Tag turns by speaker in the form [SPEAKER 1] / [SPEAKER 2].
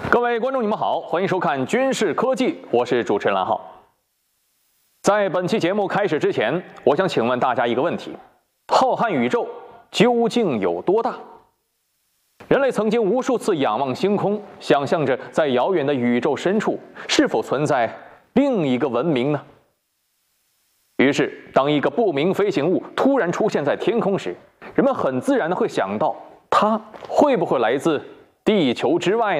[SPEAKER 1] 各位观众，你们好，欢迎收看《军事科技》，我是主持人蓝浩。在本期节目开始之前，我想请问大家一个问题：浩瀚宇宙究竟有多大？人类曾经无数次仰望星空，想象着在遥远的宇宙深处是否存在另一个文明呢？于是，当一个不明飞行物突然出现在天空时，人们很自然地会想到，它会不会来自地球之外呢？